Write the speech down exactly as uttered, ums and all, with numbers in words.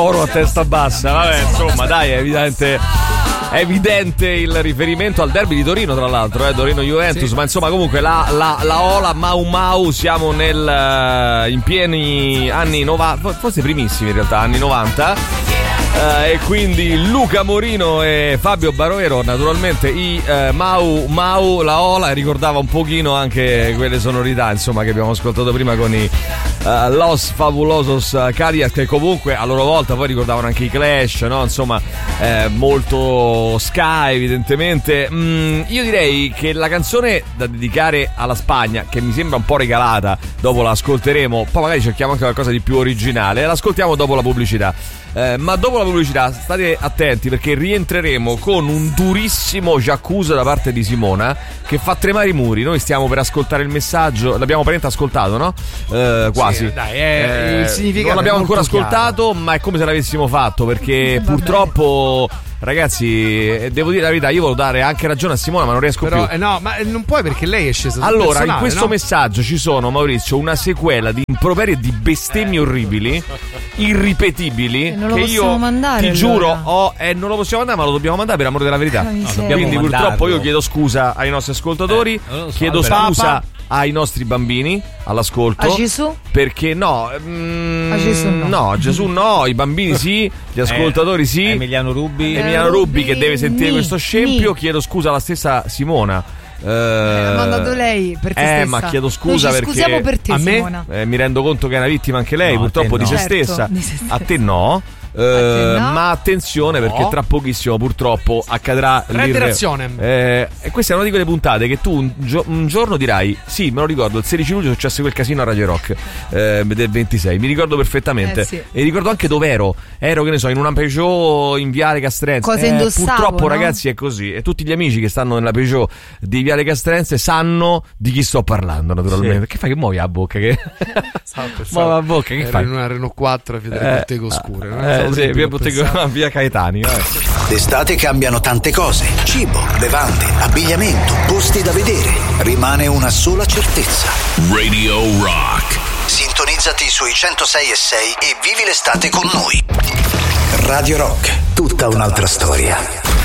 oro a testa bassa. Vabbè, insomma, dai, è evidente. È evidente il riferimento al derby di Torino, tra l'altro, eh, Torino-Juventus, sì. Ma insomma comunque la, la, la Ola Mau Mau, siamo nel, in pieni anni novanta, forse primissimi in realtà, anni novanta. Uh, e quindi Luca Morino e Fabio Baroero, naturalmente i uh, Mau Mau, la Ola, ricordava un pochino anche quelle sonorità, insomma, che abbiamo ascoltato prima con i uh, Los Fabulosos Cadillacs, che comunque a loro volta poi ricordavano anche i Clash, no? Insomma, eh, molto ska evidentemente. Mm, io direi che la canzone da dedicare alla Spagna, che mi sembra un po' regalata, dopo la ascolteremo, poi magari cerchiamo anche qualcosa di più originale, l'ascoltiamo dopo la pubblicità. Eh, ma dopo la pubblicità state attenti, perché rientreremo con un durissimo Giacusa da parte di Simona che fa tremare i muri. Noi stiamo per ascoltare il messaggio, l'abbiamo praticamente ascoltato, no? Eh, quasi. Sì, dai, è, eh, il significato non l'abbiamo ancora chiaro. ascoltato, ma è come se l'avessimo fatto, perché purtroppo ragazzi, devo dire la verità, io volevo dare anche ragione a Simona, ma non riesco Però, più. Eh no, ma non puoi, perché lei è scesa. Allora, in questo no? messaggio ci sono, Maurizio, una sequela di improperi e di bestemmie orribili, irripetibili, non lo che possiamo io mandare, ti allora. giuro, oh, eh, non lo possiamo mandare, ma lo dobbiamo mandare per amore della verità. No, Quindi mandarlo. purtroppo io chiedo scusa ai nostri ascoltatori, Eh, non lo so, chiedo Albert. scusa Papa. ai nostri bambini all'ascolto. A Gesù? Perché no, mm, A Gesù no. no, a Gesù no, i bambini sì, gli ascoltatori sì. Emiliano Rubbi. Emiliano Rubbi che deve sentire Ni, questo scempio. ni. Chiedo scusa alla stessa Simona. Eh, Ha mandato lei per te eh, stessa. ma chiedo scusa Noi ci perché scusiamo per te, a me- Simona. eh, mi rendo conto che è una vittima anche lei, No, purtroppo a te di no. se Certo, stessa. di se stessa. A te no. Eh, te no. Ma attenzione, perché tra pochissimo purtroppo accadrà l'irre- Reiterazione. eh, e questa è una di quelle puntate che tu un, gio- un giorno dirai: sì, me lo ricordo, il sedici luglio è successo quel casino a Radio Rock eh, del ventisei, mi ricordo perfettamente. Eh, sì. E ricordo anche dove ero. Ero, che ne so, in una Peugeot in Viale Castrense. Cosa Eh, indossavo, purtroppo no? ragazzi è così, e tutti gli amici che stanno nella Peugeot di Viale Castrense sanno di chi sto parlando, naturalmente. Sì. Che fai, che muovi la bocca? Che... muovi la bocca, che Era fai? in una Renault quattro a Via delle Eh, Botteghe Oscure. no? Eh, Stavo sì, sempre via a Bottego- pensare. via Caetani. vabbè. D'estate cambiano tante cose: cibo, bevande, abbigliamento, posti da vedere. Rimane una sola certezza: Radio Rock. sintonizzati sui centosei e sei e vivi l'estate con noi. Radio Rock, tutta un'altra storia.